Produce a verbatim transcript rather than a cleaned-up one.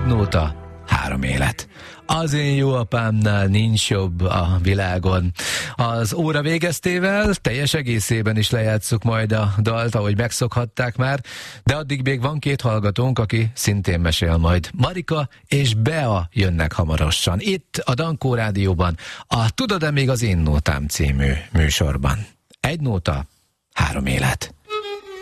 Egy nóta, három élet. Az én jó apámnál nincs jobb a világon. Az óra végeztével teljes egészében is lejátsszuk majd a dalt, ahogy megszokhatták már, de addig még van két hallgatónk, aki szintén mesél majd. Marika és Bea jönnek hamarosan. Itt a Dankó Rádióban, a Tudod-e még az én nótám című műsorban. Egy nóta, három élet.